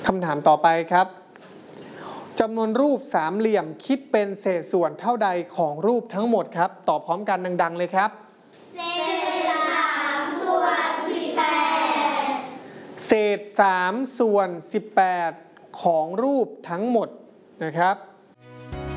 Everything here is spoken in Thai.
คำถามต่อไปครับจำนวนรูปสามเหลี่ยมคิดเป็นเศษส่วนเท่าใดของรูปทั้งหมดครับตอบพร้อมกันดังๆเลยครับเศษ3ส่วน18 เศษ3ส่วน18ของรูปทั้งหมดนะครับ